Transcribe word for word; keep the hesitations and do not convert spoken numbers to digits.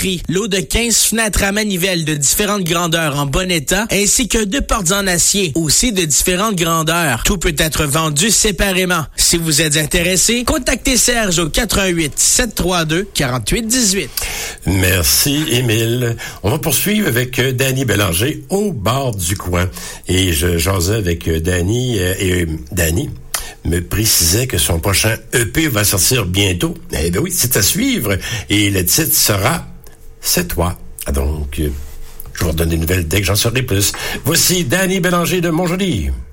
Lot de quinze fenêtres à manivelle de différentes grandeurs en bon état, ainsi que deux portes en acier, aussi de différentes grandeurs. Tout peut être vendu séparément. Si vous êtes intéressé, contactez Serge au quatre un huit, sept trois deux, quatre huit un huit. Merci, Émile. On va poursuivre avec euh, Danny Bélanger au bar du coin. Et je jasais avec euh, Danny euh, et euh, Danny me précisait que son prochain E P va sortir bientôt. Eh bien oui, c'est à suivre. Et le titre sera « C'est toi ». Donc, euh, je vous redonne des nouvelles dès que j'en saurai plus. Voici Danny Bélanger de Montjoly.